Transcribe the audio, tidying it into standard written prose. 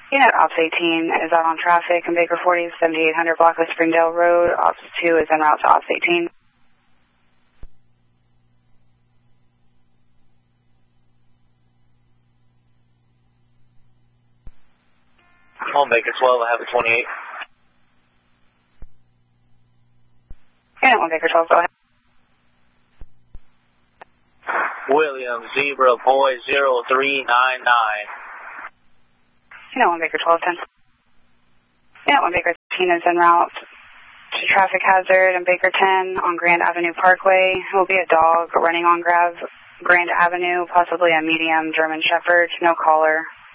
Unit Ops 18 is out on traffic in Baker 40, 7800 block of Springdale Road. Ops 2 is en route to Ops 18. On Baker 12, I have a 28. Unit 1 Baker 12, go ahead. William Zebra Boy 0399. Unit 1 Baker 12, 10. Unit 1 Baker 13 is en route to traffic hazard in Baker 10 on Grand Avenue Parkway. It will be a dog running on Grand Avenue, possibly a medium German Shepherd, no collar.